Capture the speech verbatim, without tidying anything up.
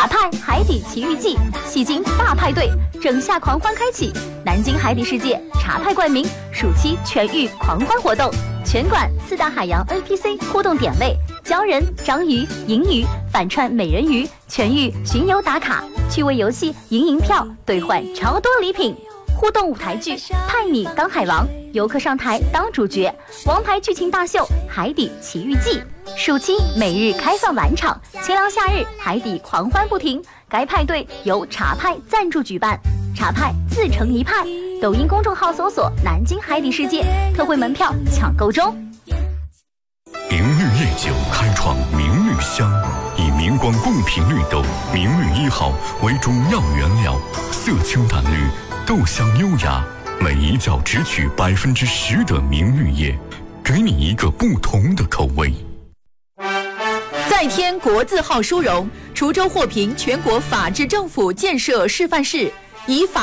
茶派海底奇遇记，戏精大派对，整夏狂欢开启，南京海底世界茶派冠名暑期全域狂欢活动，全馆四大海洋 N P C 互动点位，鲛人、章鱼、银鱼反串美人鱼，全域巡游打卡，趣味游戏赢银票兑换超多礼品。互动舞台剧《派你当海王》，游客上台当主角，王牌剧情大秀《海底奇遇记》，暑期每日开放晚场，清凉夏日海底狂欢不停。该派对由茶派赞助举办，茶派自成一派。抖音公众号搜索“南京海底世界”，特惠门票抢购中。 明绿夜酒开创明绿香，以明光贡品绿豆明绿一号为主要原料，色清淡绿，豆香优雅，每一角只取百分之十的明绿叶，给你一个不同的口味。 再添国字号殊荣，滁州获评全国法治政府建设示范市，以法